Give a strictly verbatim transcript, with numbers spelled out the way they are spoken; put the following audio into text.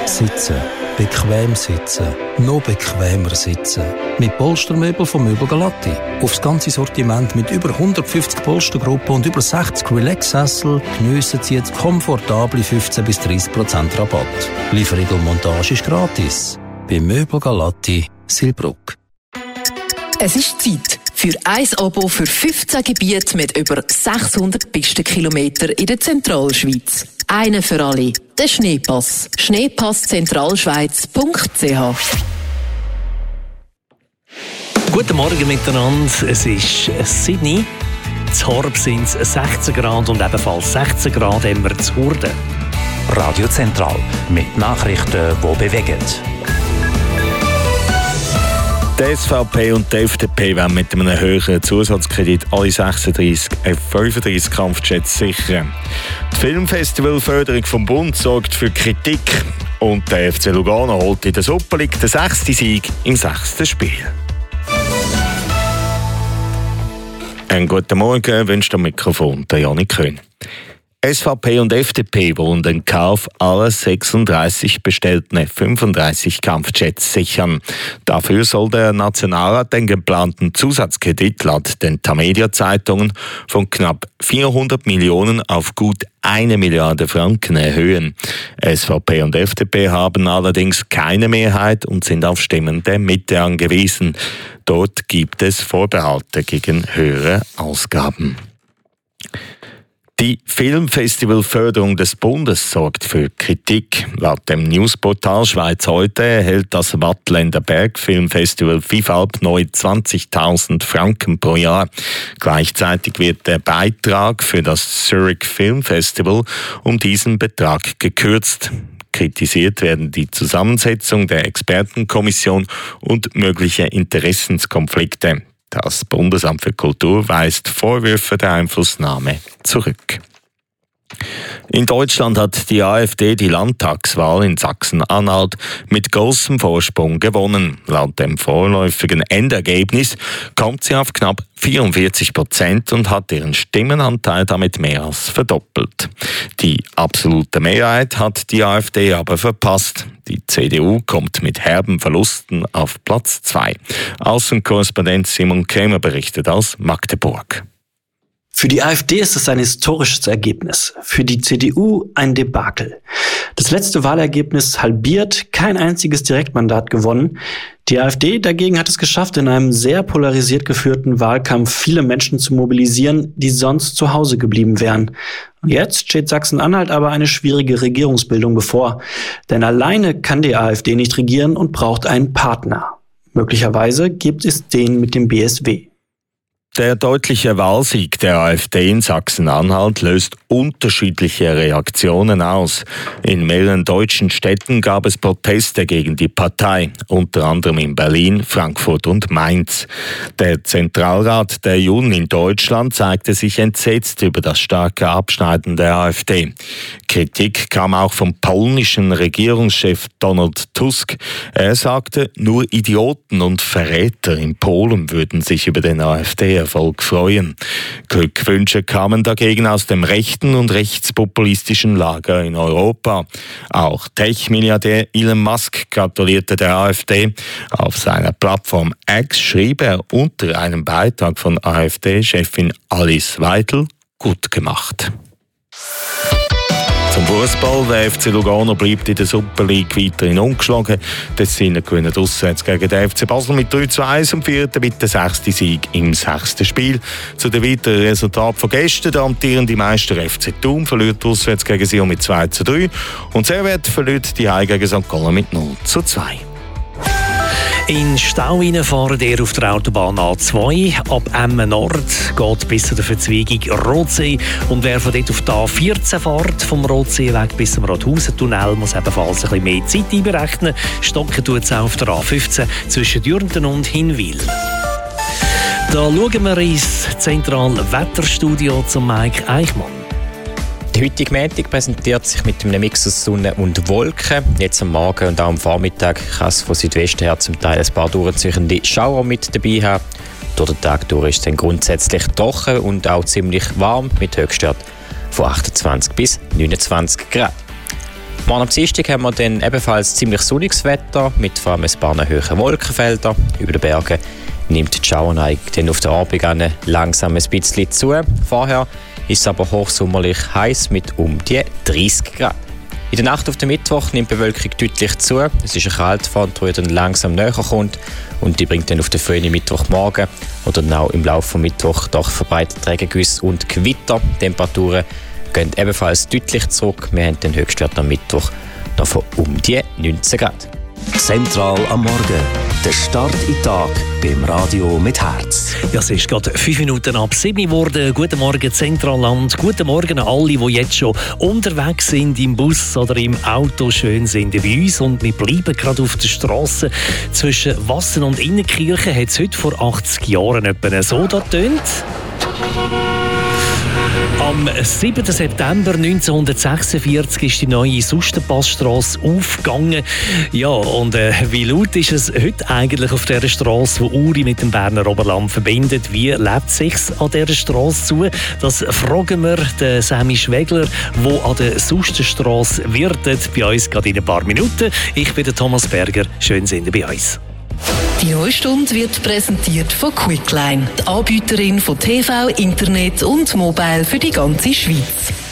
Sitzen. Bequem sitzen. Noch bequemer sitzen. Mit Polstermöbel von Möbel Galatti. Aufs ganze Sortiment mit über hundertfünfzig Polstergruppen und über sechzig Relax-Sessel geniessen Sie jetzt komfortable fünfzehn bis dreißig Prozent Rabatt. Lieferung und Montage ist gratis. Bei Möbel Galatti, Silbruck. Es ist Zeit für ein Abo für fünfzehn Gebiete mit über sechshundert Pistenkilometern in der Zentralschweiz. Einen für alle. Der Schneepass. schneepass zentralschweiz punkt c h. Guten Morgen miteinander. Es ist Sydney. In Horb sind es sechzehn Grad und ebenfalls sechzehn Grad haben wir zu Hurden. Radio Zentral mit Nachrichten, die bewegen. Die S V P und die F D P wollen mit einem höheren Zusatzkredit alle sechsunddreißig F fünfunddreißig Kampfjets sichern. Die Filmfestivalförderung vom Bund sorgt für Kritik und der F C Lugano holt in der Super League den sechsten Sieg im sechsten Spiel. Einen guten Morgen wünscht am Mikrofon der Janik Köhn. S V P und F D P wollen den Kauf aller sechsunddreißig bestellten F fünfunddreißig Kampfjets sichern. Dafür soll der Nationalrat den geplanten Zusatzkredit laut den Tamedia-Zeitungen von knapp vierhundert Millionen auf gut eine Milliarde Franken erhöhen. S V P und F D P haben allerdings keine Mehrheit und sind auf Stimmen der Mitte angewiesen. Dort gibt es Vorbehalte gegen höhere Ausgaben. Die Filmfestivalförderung des Bundes sorgt für Kritik. Laut dem Newsportal Schweiz heute erhält das Wattländer Bergfilmfestival Fifalp neu zwanzigtausend Franken pro Jahr. Gleichzeitig wird der Beitrag für das Zurich Film Festival um diesen Betrag gekürzt. Kritisiert werden die Zusammensetzung der Expertenkommission und mögliche Interessenskonflikte. Das Bundesamt für Kultur weist Vorwürfe der Einflussnahme zurück. In Deutschland hat die AfD die Landtagswahl in Sachsen-Anhalt mit großem Vorsprung gewonnen. Laut dem vorläufigen Endergebnis kommt sie auf knapp vierundvierzig Prozent und hat ihren Stimmenanteil damit mehr als verdoppelt. Die absolute Mehrheit hat die AfD aber verpasst. Die C D U kommt mit herben Verlusten auf Platz zwei. Außenkorrespondent Simon Krämer berichtet aus Magdeburg. Für die AfD ist es ein historisches Ergebnis, für die C D U ein Debakel. Das letzte Wahlergebnis halbiert, kein einziges Direktmandat gewonnen. Die AfD dagegen hat es geschafft, in einem sehr polarisiert geführten Wahlkampf viele Menschen zu mobilisieren, die sonst zu Hause geblieben wären. Und jetzt steht Sachsen-Anhalt aber eine schwierige Regierungsbildung bevor. Denn alleine kann die AfD nicht regieren und braucht einen Partner. Möglicherweise gibt es den mit dem B S W. Der deutliche Wahlsieg der AfD in Sachsen-Anhalt löst unterschiedliche Reaktionen aus. In mehreren deutschen Städten gab es Proteste gegen die Partei, unter anderem in Berlin, Frankfurt und Mainz. Der Zentralrat der Juden in Deutschland zeigte sich entsetzt über das starke Abschneiden der AfD. Kritik kam auch vom polnischen Regierungschef Donald Tusk. Er sagte, nur Idioten und Verräter in Polen würden sich über den AfD Erfolg freuen. Glückwünsche kamen dagegen aus dem rechten und rechtspopulistischen Lager in Europa. Auch Tech-Milliardär Elon Musk gratulierte der AfD. Auf seiner Plattform X schrieb er unter einem Beitrag von AfD-Chefin Alice Weidel: gut gemacht. Zum Fußball. Der F C Lugano bleibt in der Super League weiterhin ungeschlagen. Die Tessiner gewinnen auswärts gegen den F C Basel mit drei zu eins und vierten mit dem sechsten Sieg im sechsten Spiel. Zu den weiteren Resultaten von gestern: der amtierende Meister F C Thun verliert auswärts gegen Sion mit zwei zu drei und Servette verliert die Heim gegen Sankt Gallen mit null zu zwei. In Stau fahren ihr auf der Autobahn A zwei. Ab Emmen Nord geht bis zu der Verzweigung Rotsee. Und wer von dort auf die A vierzehn fährt, vom Rotseeweg bis zum Rothausen-Tunnel, muss ebenfalls ein bisschen mehr Zeit einberechnen. Stocken tut es auch auf der A fünfzehn zwischen Dürnten und Hinwil. Da schauen wir ins zentrale Wetterstudio zum Mike Eichmann. Der heutige Montag präsentiert sich mit einem Mix aus Sonne und Wolken. Jetzt am Morgen und auch am Vormittag kann es von Südwesten her zum Teil ein paar durchziehende Schauer mit dabei haben. Durch den Tag durch ist es dann grundsätzlich trocken und auch ziemlich warm mit Höchstwert von achtundzwanzig bis neunundzwanzig Grad. Morgen am Dienstag haben wir dann ebenfalls ziemlich sonniges Wetter mit vor allem ein paar hohen Wolkenfeldern. Über den Bergen nimmt die Schauerneigung dann auf den Abend an langsam ein bisschen zu. Vorher ist es aber hochsommerlich heiß mit um die dreißig Grad. In der Nacht auf den Mittwoch nimmt die Bewölkung deutlich zu. Es ist eine Kaltfront, die dann langsam näher kommt und die bringt dann auf den frühen Mittwochmorgen oder dann auch im Laufe des Mittwochs doch verbreitet Regengüsse und Gewitter. Die Temperaturen gehen ebenfalls deutlich zurück. Wir haben den Höchstwert am Mittwoch noch von um die neunzehn Grad. Zentral am Morgen. Der Start in den Tag beim Radio mit Herz. Ja, es ist gerade fünf Minuten ab sieben geworden. Guten Morgen, Zentralland. Guten Morgen an alle, die jetzt schon unterwegs sind, im Bus oder im Auto. Schön sind ihr bei uns. Und wir bleiben gerade auf der Straße. Zwischen Wassen und Innenkirchen hat es heute vor achtzig Jahren etwa so da tönt. Am siebten September neunzehnhundertsechsundvierzig ist die neue Susterpassstrasse aufgegangen. Ja, und äh, wie laut ist es heute eigentlich auf dieser Strasse, die Uri mit dem Berner Oberland verbindet? Wie lebt es sich an dieser Strasse zu? Das fragen wir den Sammy Schwegler, der an der Susterstrasse wirtet, bei uns gerade in ein paar Minuten. Ich bin der Thomas Berger. Schön sind Sie bei uns. Die neue Stunde wird präsentiert von Quickline, die Anbieterin von T V, Internet und Mobile für die ganze Schweiz.